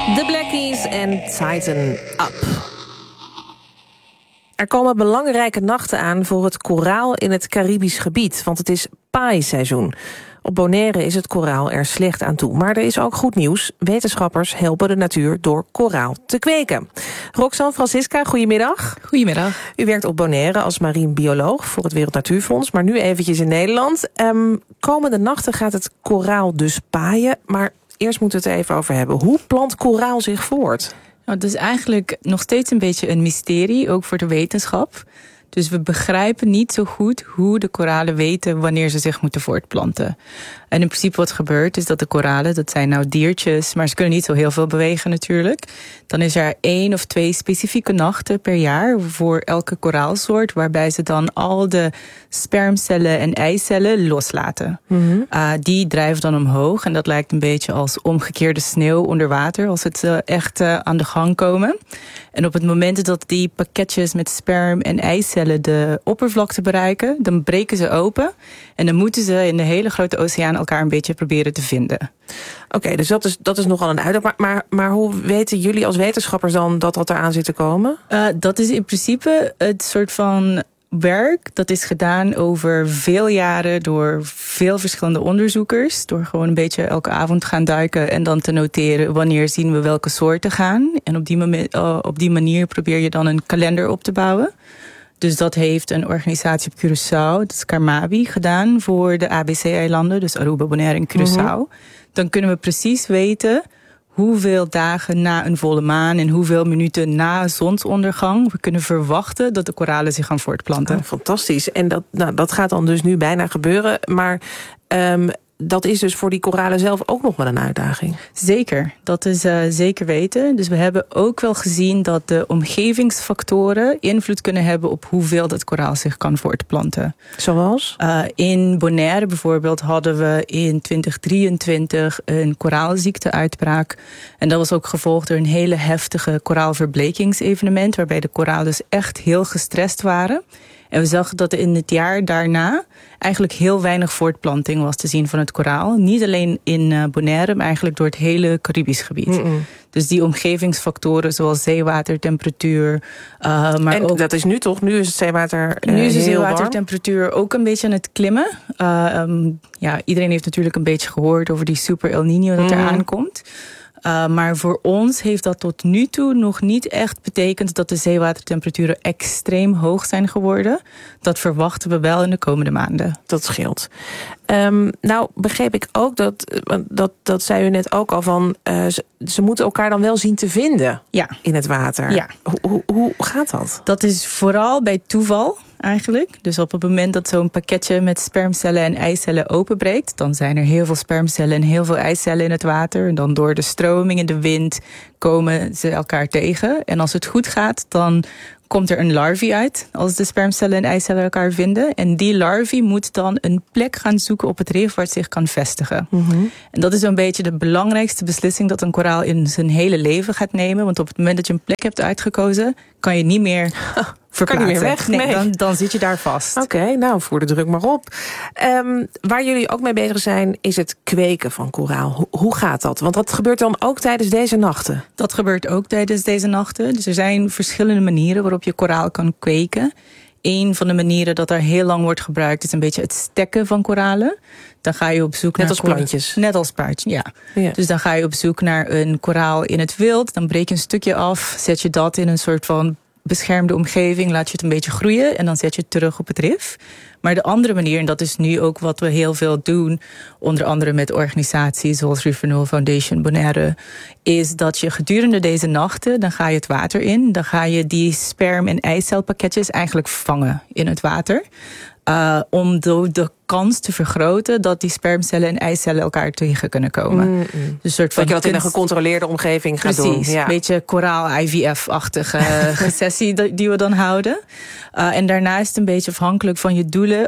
The Black Keys en Tighten Up. Er komen belangrijke nachten aan voor het koraal in het Caribisch gebied, want het is paaiseizoen. Op Bonaire is het koraal er slecht aan toe. Maar er is ook goed nieuws. Wetenschappers helpen de natuur door koraal te kweken. Roxanne Francisca, goedemiddag. Goedemiddag. U werkt op Bonaire als marien bioloog voor het Wereld Natuurfonds, maar nu eventjes in Nederland. Komende nachten gaat het koraal dus paaien, maar eerst moeten we het even over hebben. Hoe plant koraal zich voort? Nou, dat is eigenlijk nog steeds een beetje een mysterie, ook voor de wetenschap. Dus we begrijpen niet zo goed hoe de koralen weten wanneer ze zich moeten voortplanten. En in principe wat gebeurt is dat de koralen, dat zijn nou diertjes, maar ze kunnen niet zo heel veel bewegen natuurlijk. Dan is er 1 of 2 specifieke nachten per jaar voor elke koraalsoort, waarbij ze dan al de spermcellen en eicellen loslaten. Mm-hmm. Die drijven dan omhoog en dat lijkt een beetje als omgekeerde sneeuw onder water, als het echt aan de gang komen. En op het moment dat die pakketjes met sperm en eicellen de oppervlakte bereiken, dan breken ze open en dan moeten ze in de hele grote oceaan elkaar een beetje proberen te vinden. Oké, dus dat is nogal een uitdaging. Maar hoe weten jullie als wetenschappers dan dat eraan zit te komen? Dat is in principe het soort van werk dat is gedaan over veel jaren door veel verschillende onderzoekers. Door gewoon een beetje elke avond te gaan duiken en dan te noteren wanneer zien we welke soorten gaan. En op die manier probeer je dan een kalender op te bouwen. Dus dat heeft een organisatie op Curaçao, dat is Carmabi, gedaan voor de ABC-eilanden, dus Aruba, Bonaire en Curaçao. Mm-hmm. Dan kunnen we precies weten hoeveel dagen na een volle maan en hoeveel minuten na zonsondergang we kunnen verwachten dat de koralen zich gaan voortplanten. Oh, fantastisch. En dat gaat dan dus nu bijna gebeuren. Maar dat is dus voor die koralen zelf ook nog wel een uitdaging. Zeker, dat is zeker weten. Dus we hebben ook wel gezien dat de omgevingsfactoren invloed kunnen hebben op hoeveel dat koraal zich kan voortplanten. Zoals? In Bonaire bijvoorbeeld hadden we in 2023 een koraalziekteuitbraak. En dat was ook gevolgd door een hele heftige koraalverblekingsevenement, waarbij de koralen dus echt heel gestrest waren. En we zagen dat in het jaar daarna eigenlijk heel weinig voortplanting was te zien van het koraal. Niet alleen in Bonaire, maar eigenlijk door het hele Caribisch gebied. Mm-mm. Dus die omgevingsfactoren zoals zeewatertemperatuur. Maar en ook, dat is nu toch? Nu is het zeewater nu is de heel zeewatertemperatuur ook een beetje aan het klimmen. Iedereen heeft natuurlijk een beetje gehoord over die super El Niño dat er aankomt. Maar voor ons heeft dat tot nu toe nog niet echt betekend dat de zeewatertemperaturen extreem hoog zijn geworden. Dat verwachten we wel in de komende maanden. Dat scheelt. Nou begreep ik ook dat zei u net ook al van, ze moeten elkaar dan wel zien te vinden in het water. Ja. Hoe gaat dat? Dat is vooral bij toeval eigenlijk. Dus op het moment dat zo'n pakketje met spermcellen en eicellen openbreekt, dan zijn er heel veel spermcellen en heel veel eicellen in het water. En dan door de stroming en de wind komen ze elkaar tegen. En als het goed gaat, dan komt er een larvie uit als de spermcellen en eicellen elkaar vinden. En die larvie moet dan een plek gaan zoeken op het rif waar het zich kan vestigen. Mm-hmm. En dat is een beetje de belangrijkste beslissing dat een koraal in zijn hele leven gaat nemen. Want op het moment dat je een plek hebt uitgekozen, kan je niet meer verplaatsen. Kan niet meer weg? Nee. Dan zit je daar vast. Oké, nou voer de druk maar op. Waar jullie ook mee bezig zijn, is het kweken van koraal. Hoe gaat dat? Want dat gebeurt dan ook tijdens deze nachten? Dat gebeurt ook tijdens deze nachten. Dus er zijn verschillende manieren waarop je koraal kan kweken. Een van de manieren dat er heel lang wordt gebruikt is een beetje het stekken van koralen. Dan ga je op zoek naar als plantjes. Net als plantjes, ja. Dus dan ga je op zoek naar een koraal in het wild. Dan breek je een stukje af, zet je dat in een soort van beschermde omgeving, laat je het een beetje groeien en dan zet je het terug op het rif. Maar de andere manier, en dat is nu ook wat we heel veel doen, onder andere met organisaties zoals Reef Renewal Foundation Bonaire, is dat je gedurende deze nachten, dan ga je het water in, dan ga je die sperm- en eicelpakketjes eigenlijk vangen in het water. Om de kans te vergroten dat die spermcellen en eicellen elkaar tegen kunnen komen. Mm-hmm. Dus soort van dat je dat in een gecontroleerde omgeving gaat doen. Precies, een beetje koraal-IVF-achtige sessie die we dan houden. En daarna is het een beetje afhankelijk van je doelen.